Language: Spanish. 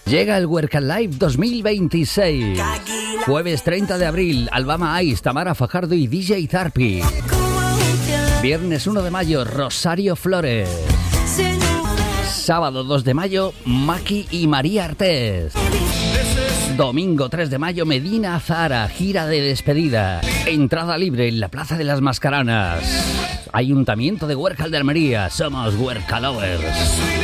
Llega el Huercal Live 2026. Jueves 30 de abril, Albama Ice, Tamara Fajardo y DJ Zarpi. Viernes 1 de mayo, Rosario Flores. Sábado 2 de mayo, Maki y María Artés. Domingo 3 de mayo, Medina Zahara, gira de despedida. Entrada libre en la Plaza de las Mascaranas. Ayuntamiento de Huercal de Almería. Somos Huercalovers.